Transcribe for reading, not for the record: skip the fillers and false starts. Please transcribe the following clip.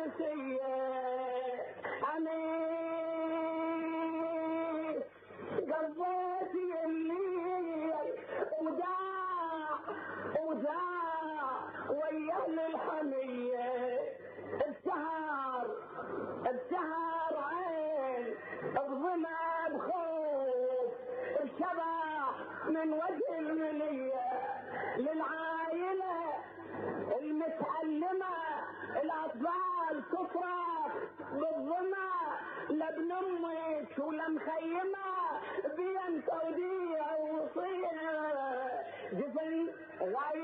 العباسية أمين قضيت الليل وداع ويا الحمية السهر عين الظما بخوف الشبح من وجه المنية للعائلة المتعلمة الأطفال تصرخ بالظما لابن أمك ولمخيمة بين توديع وصية جفن غاية